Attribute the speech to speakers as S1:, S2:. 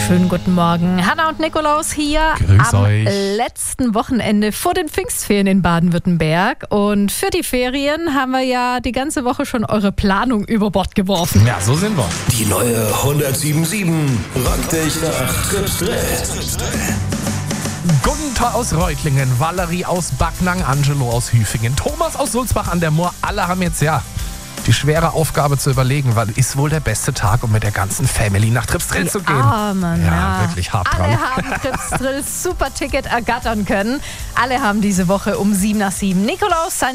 S1: Schönen guten Morgen. Hanna und Nikolaus hier
S2: Grüß
S1: am
S2: euch.
S1: letzten Wochenende vor den Pfingstferien in Baden-Württemberg. Und für die Ferien haben wir ja die ganze Woche schon eure Planung über Bord geworfen.
S2: Ja, so sind wir.
S3: Die neue 107.7 rockt dich nach Tripsdrill.
S2: Gunther aus Reutlingen, Valerie aus Backnang, Angelo aus Hüfingen, Thomas aus Sulzbach an der Moor. Alle haben jetzt die schwere Aufgabe zu überlegen, wann ist wohl der beste Tag, um mit der ganzen Family nach Tripsdrill zu gehen.
S1: Ja,
S2: wirklich hart
S1: Alle
S2: dran.
S1: haben Tripsdrill Super Ticket ergattern können. Alle haben diese Woche um 7 nach 7 Nikolaus sein